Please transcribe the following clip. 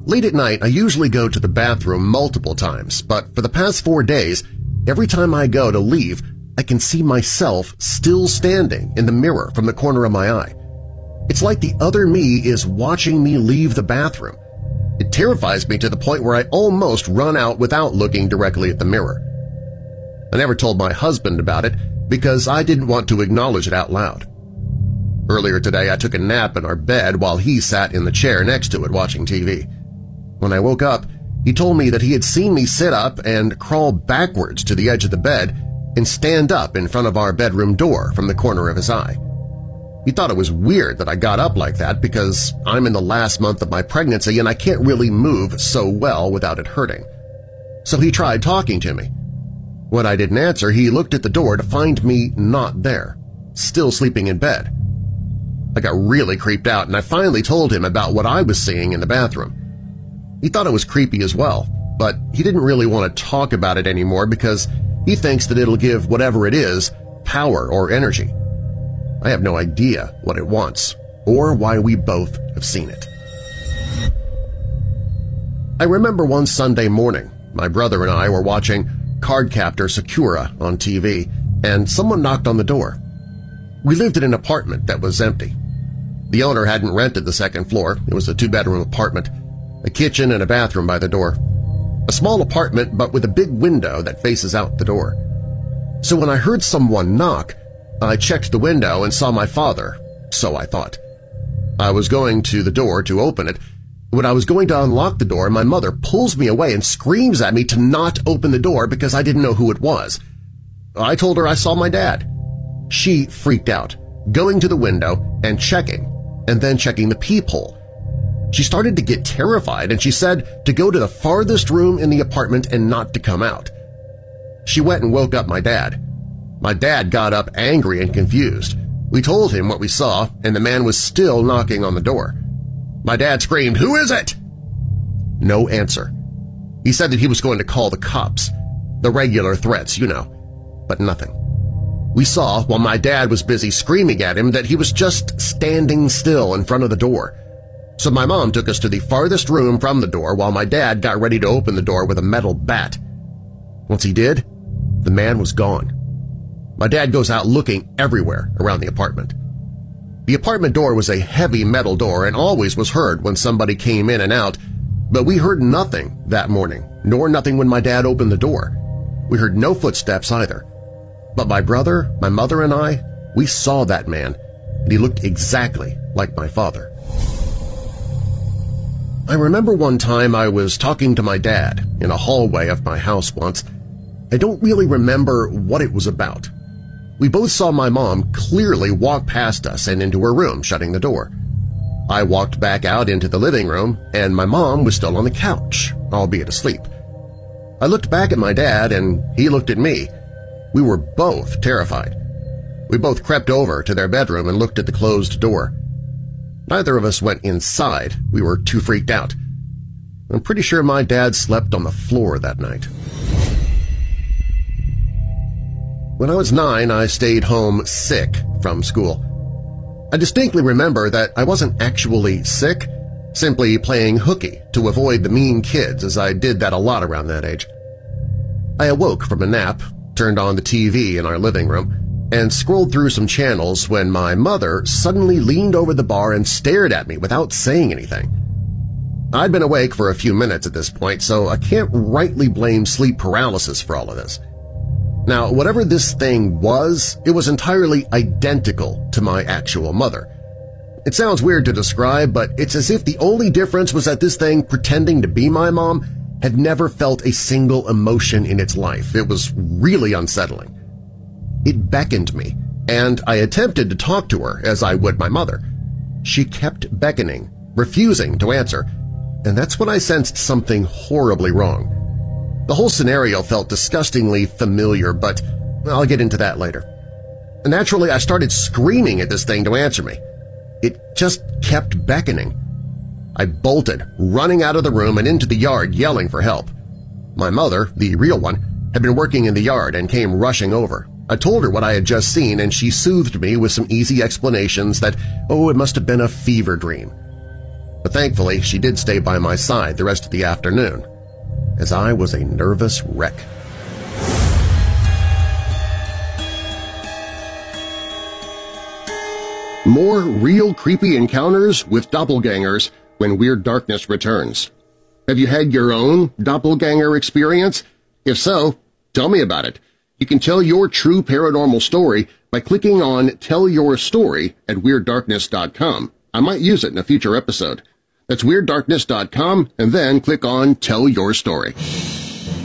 Late at night, I usually go to the bathroom multiple times, but for the past 4 days, every time I go to leave, I can see myself still standing in the mirror from the corner of my eye. It's like the other me is watching me leave the bathroom. It terrifies me to the point where I almost run out without looking directly at the mirror. I never told my husband about it because I didn't want to acknowledge it out loud. Earlier today, I took a nap in our bed while he sat in the chair next to it watching TV. When I woke up, he told me that he had seen me sit up and crawl backwards to the edge of the bed and stand up in front of our bedroom door from the corner of his eye. He thought it was weird that I got up like that because I'm in the last month of my pregnancy and I can't really move so well without it hurting. So he tried talking to me. When I didn't answer, he looked at the door to find me not there, still sleeping in bed. I got really creeped out and I finally told him about what I was seeing in the bathroom. He thought it was creepy as well, but he didn't really want to talk about it anymore because he thinks that it'll give whatever it is power or energy. I have no idea what it wants or why we both have seen it. I remember one Sunday morning, my brother and I were watching Cardcaptor Sakura on TV, and someone knocked on the door. We lived in an apartment that was empty. The owner hadn't rented the second floor. It was a 2-bedroom apartment, a kitchen and a bathroom by the door. A small apartment, but with a big window that faces out the door. So when I heard someone knock, I checked the window and saw my father, so I thought. I was going to the door to open it. When I was going to unlock the door, my mother pulls me away and screams at me to not open the door because I didn't know who it was. I told her I saw my dad. She freaked out, going to the window and checking, and then checking the peephole. She started to get terrified and she said to go to the farthest room in the apartment and not to come out. She went and woke up my dad. My dad got up angry and confused. We told him what we saw, and the man was still knocking on the door. My dad screamed, "Who is it?" No answer. He said that he was going to call the cops. The regular threats, you know, but nothing. We saw, while my dad was busy screaming at him, that he was just standing still in front of the door. So my mom took us to the farthest room from the door while my dad got ready to open the door with a metal bat. Once he did, the man was gone. My dad goes out looking everywhere around the apartment. The apartment door was a heavy metal door and always was heard when somebody came in and out, but we heard nothing that morning, nor nothing when my dad opened the door. We heard no footsteps either. But my brother, my mother, and I, we saw that man, and he looked exactly like my father. I remember one time I was talking to my dad in a hallway of my house once. I don't really remember what it was about. We both saw my mom clearly walk past us and into her room, shutting the door. I walked back out into the living room, and my mom was still on the couch, albeit asleep. I looked back at my dad, and he looked at me. We were both terrified. We both crept over to their bedroom and looked at the closed door. Neither of us went inside. We were too freaked out. I'm pretty sure my dad slept on the floor that night. When I was 9, I stayed home sick from school. I distinctly remember that I wasn't actually sick, simply playing hooky to avoid the mean kids, as I did that a lot around that age. I awoke from a nap, turned on the TV in our living room, and scrolled through some channels when my mother suddenly leaned over the bar and stared at me without saying anything. I'd been awake for a few minutes at this point, so I can't rightly blame sleep paralysis for all of this. Now, whatever this thing was, it was entirely identical to my actual mother. It sounds weird to describe, but it's as if the only difference was that this thing pretending to be my mom had never felt a single emotion in its life. It was really unsettling. It beckoned me, and I attempted to talk to her as I would my mother. She kept beckoning, refusing to answer, and that's when I sensed something horribly wrong. The whole scenario felt disgustingly familiar, but I'll get into that later. Naturally, I started screaming at this thing to answer me. It just kept beckoning. I bolted, running out of the room and into the yard yelling for help. My mother, the real one, had been working in the yard and came rushing over. I told her what I had just seen, and she soothed me with some easy explanations that, oh, it must have been a fever dream. but thankfully she did stay by my side the rest of the afternoon, as I was a nervous wreck. More real creepy encounters with doppelgangers when Weird Darkness returns. Have you had your own doppelganger experience? If so, tell me about it. You can tell your true paranormal story by clicking on Tell Your Story at WeirdDarkness.com. I might use it in a future episode. That's WeirdDarkness.com, and then click on Tell Your Story.